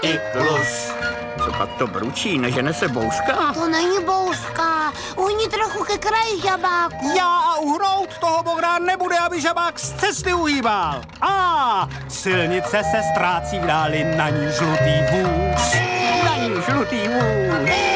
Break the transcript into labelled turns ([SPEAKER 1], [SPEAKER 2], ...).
[SPEAKER 1] iglus. Co pak to bručí, nežene se bouřka?
[SPEAKER 2] To není bouřka. Uhni trochu ke kraji, žabáku.
[SPEAKER 3] Já a uhnout toho Bogdán nebude, aby žabák z cesty uhýbal. Silnice se ztrácí v dáli, na ní žlutý vůz.
[SPEAKER 1] Na ní žlutý vůz.